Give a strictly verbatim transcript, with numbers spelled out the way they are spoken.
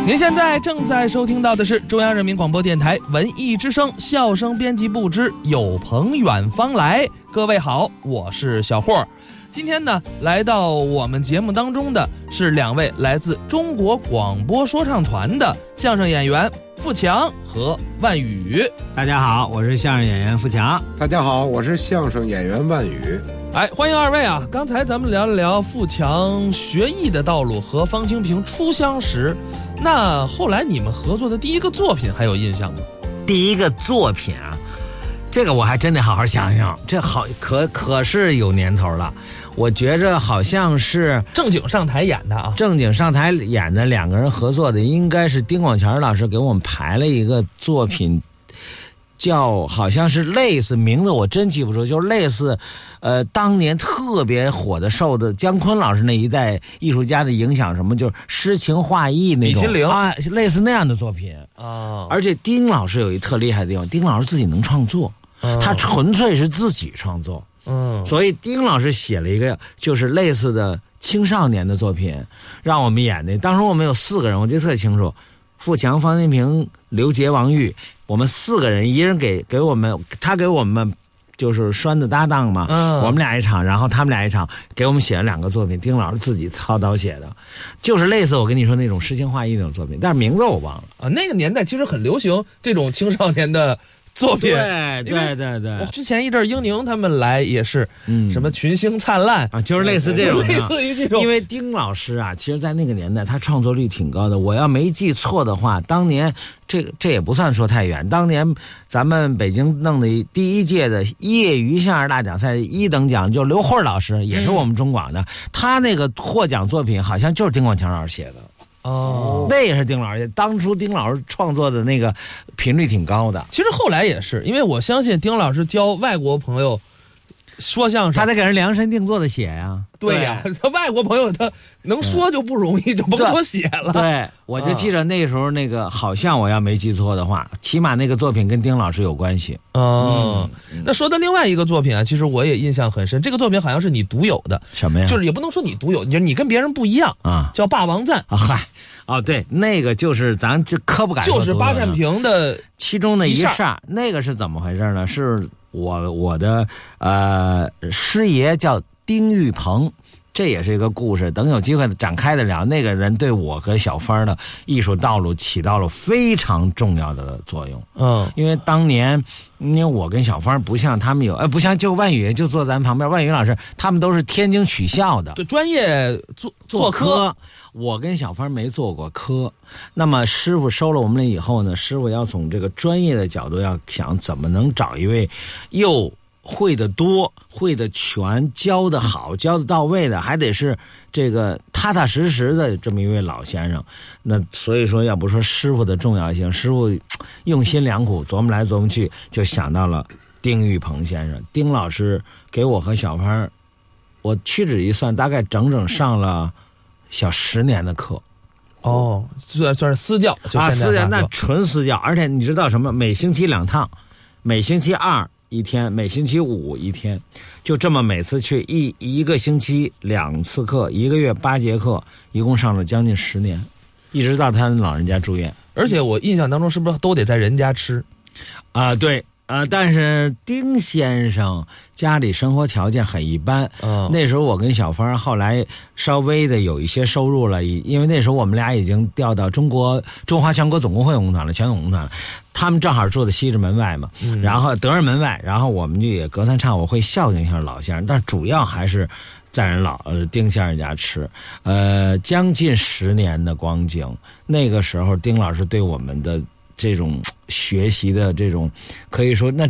您现在正在收听到的是中央人民广播电台文艺之声笑声编辑部之有朋远方来。各位好，我是小霍。今天呢，来到我们节目当中的是两位来自中国广播说唱团的相声演员富强和万宇。 大家好，我是相声演员富强。 大家好，我是相声演员万宇。 哎，欢迎二位啊！刚才咱们聊了聊富强学艺的道路和方清平初相识，那后来你们合作的第一个作品还有印象吗？ 第一个作品啊，这个我还真得好好想想，这好可可是有年头了。我觉着好像是正经上台演的啊， 正经上台演的两个人合作的，应该是丁广泉老师给我们排了一个作品。叫好像是类似名字我真记不住，就是类似呃当年特别火的受的姜昆老师那一代艺术家的影响，什么就是诗情画意那种啊，类似那样的作品啊。而且丁老师有一特厉害的地方，丁老师自己能创作，他纯粹是自己创作，嗯，所以丁老师写了一个就是类似的青少年的作品让我们演的。当时我们有四个人，我记得特清楚，富强、方清平、刘杰、王玉，我们四个人，一人给给我们，他给我们就是栓的搭档嘛，嗯，我们俩一场，然后他们俩一场，给我们写了两个作品，丁老师自己操刀写的，就是类似我跟你说那种诗情画意那种作品，但是名字我忘了啊。那个年代其实很流行这种青少年的作品， 对对对对。 之前一阵英宁他们来也是，嗯，什么群星灿烂啊，就是类似这种的， 类似于这种。 因为丁老师啊，其实在那个年代他创作率挺高的。我要没记错的话，当年这这也不算说太远。当年咱们北京弄的第一届的业余相声大奖赛一等奖，就刘慧老师，也是我们中广的，嗯，他那个获奖作品好像就是丁广强老师写的。哦，那也是丁老师，当初丁老师创作的那个频率挺高的。 其实后来也是，因为我相信丁老师教外国朋友说相声， 他得给人量身定做的写呀。 对呀，他外国朋友他能说就不容易，嗯，就甭多写了。 对，我就记着那时候那个，好像我要没记错的话，起码那个作品跟丁老师有关系。 哦，嗯，那说到另外一个作品啊，其实我也印象很深。这个作品好像是你独有的。 什么呀？ 就是也不能说你独有，就是你跟别人不一样啊。叫《霸王赞》 啊，嗨，哦，对，那个就是咱这可不敢说， 就是八扇屏的其中的一扇。那个是怎么回事呢？是我我的呃师爷叫丁玉鹏。这也是一个故事，等有机会展开的聊。那个人对我和小芳的艺术道路起到了非常重要的作用。嗯，因为当年，因为我跟小芳不像他们有，呃，不像就万宇就坐咱旁边，万宇老师他们都是天津曲校的， 对，专业做做科。 我跟小芳没做过科，那么师傅收了我们了以后呢，师傅要从这个专业的角度，要想怎么能找一位又会的多、会的全、教的好、教的到位的，还得是这个踏踏实实的这么一位老先生。那所以说，要不说师傅的重要性，师傅用心良苦，琢磨来琢磨去，就想到了丁玉鹏先生。丁老师给我和小芳，我屈指一算，大概整整上了小十年的课。 哦，算算是私教啊，私教那纯私教，而且你知道什么？每星期两趟，每星期二一天，每星期五一天，就这么每次去一一个星期两次课，一个月八节课，一共上了将近十年，一直到他老人家住院。 而且我印象当中，是不是都得在人家吃？ 啊、呃，对。呃，但是丁先生家里生活条件很一般，嗯，那时候我跟小芳后来稍微的有一些收入了，因为那时候我们俩已经调到中国中华全国总工会工团了，全总工团了，他们正好住在西直门外嘛，嗯，然后德胜门外，然后我们就也隔三差五会孝敬一下老先生，但主要还是在人老呃丁先生家吃，呃，将近十年的光景，那个时候丁老师对我们的这种学习的这种，可以说那